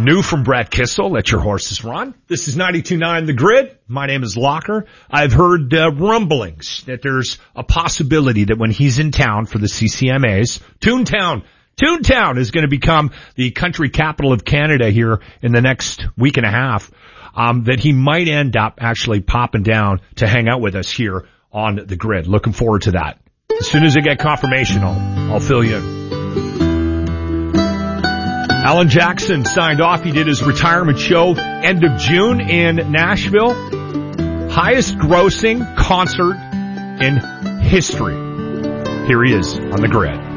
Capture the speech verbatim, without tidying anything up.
New from Brett Kissel, Let Your Horses Run. This is ninety-two point nine The Grid. My name is Locker. I've heard uh, rumblings that there's a possibility that when he's in town for the C C M As, Toontown, Toontown is going to become the country capital of Canada here in the next week and a half, um, that he might end up actually popping down to hang out with us here on The Grid. Looking forward to that. As soon as I get confirmation, I'll, I'll fill you in. Alan Jackson signed off. He did his retirement show end of June in Nashville. Highest grossing concert in history. Here he is on The Grid.